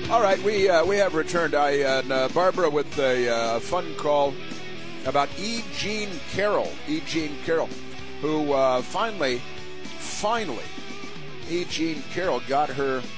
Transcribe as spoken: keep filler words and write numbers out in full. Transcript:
All right, we uh, we have returned. I and uh, Barbara with a uh, fun call about E. Jean Carroll. E. Jean Carroll, who uh, finally, finally, E. Jean Carroll got her